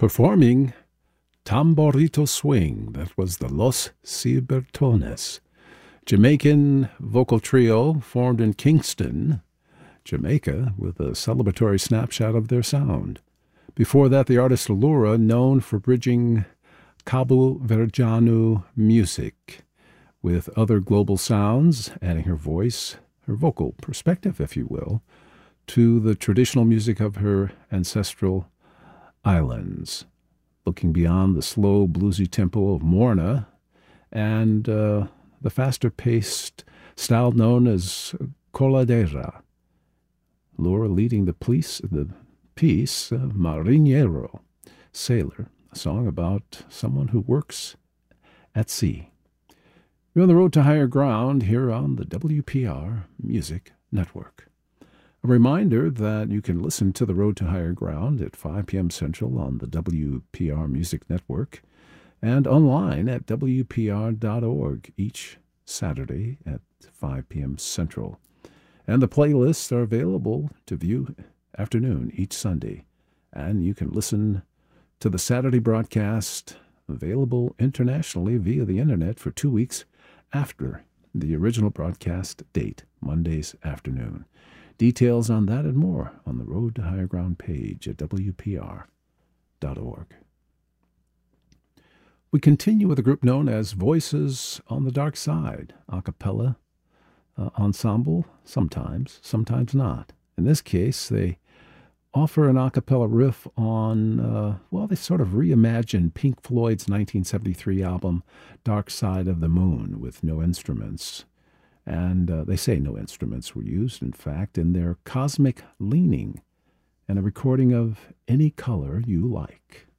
performing Tamborito Swing. That was the Los Cibertones, Jamaican vocal trio formed in Kingston, Jamaica, with a celebratory snapshot of their sound. Before that, the artist Allura, known for bridging Cabo Verdeano music with other global sounds, adding her voice, her vocal perspective, if you will, to the traditional music of her ancestral islands, looking beyond the slow, bluesy tempo of Morna and the faster-paced style known as coladera. Laura leading the piece Marinero, Sailor, a song about someone who works at sea. You're on the road to higher ground here on the WPR Music Network. A reminder that you can listen to The Road to Higher Ground at 5 p.m. Central on the WPR Music Network and online at WPR.org each Saturday at 5 p.m. Central. And the playlists are available to view afternoon each Sunday. And you can listen to the Saturday broadcast available internationally via the internet for 2 weeks after the original broadcast date, Mondays afternoon. Details on that and more on the Road to Higher Ground page at WPR.org. We continue with a group known as Voices on the Dark Side, a cappella ensemble, sometimes not. In this case, they offer an a cappella riff on, they sort of reimagine Pink Floyd's 1973 album, Dark Side of the Moon, with no instruments. And they say no instruments were used, in fact, in their Cosmic Leaning, and a recording of Any Color You Like.